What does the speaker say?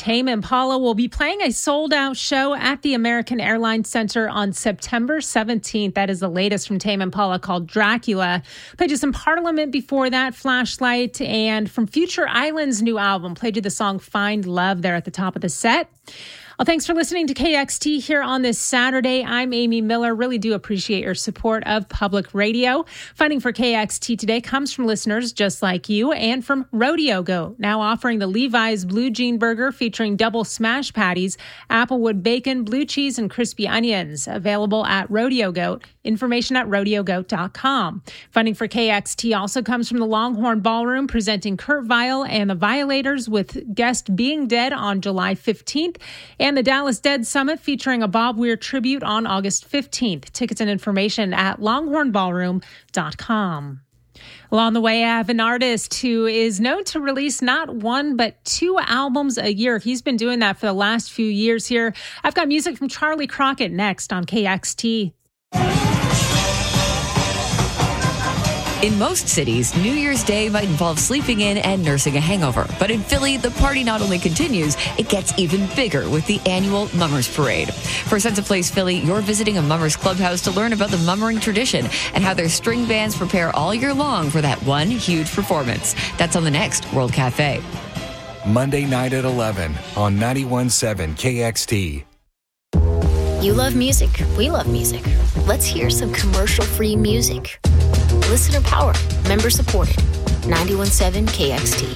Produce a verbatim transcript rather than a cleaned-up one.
Tame Impala will be playing a sold-out show at the American Airlines Center on September seventeenth. That is the latest from Tame Impala, called Dracula. Played you some Parliament before that, Flashlight, and from Future Island's new album, played you the song Find Love there at the top of the set. Well, thanks for listening to K X T here on this Saturday. I'm Amy Miller. Really do appreciate your support of public radio. Funding for K X T today comes from listeners just like you and from Rodeo Goat, now offering the Levi's Blue Jean Burger featuring double smash patties, applewood bacon, blue cheese, and crispy onions. Available at Rodeo Goat. Information at rodeo goat dot com. Funding for K X T also comes from the Longhorn Ballroom, presenting Kurt Vile and the Violators with guest Being Dead on July fifteenth. And the Dallas Dead Summit featuring a Bob Weir tribute on August fifteenth. Tickets and information at longhorn ballroom dot com. Along the way, I have an artist who is known to release not one, but two albums a year. He's been doing that for the last few years here. I've got music from Charlie Crockett next on K X T. In most cities, New Year's Day might involve sleeping in and nursing a hangover. But in Philly, the party not only continues, it gets even bigger with the annual Mummers Parade. For Sense of Place Philly, you're visiting a Mummers Clubhouse to learn about the mummering tradition and how their string bands prepare all year long for that one huge performance. That's on the next World Cafe. Monday night at eleven on ninety-one point seven K X T. You love music. We love music. Let's hear some commercial-free music. Listener powered, member supported. ninety-one point seven K X T.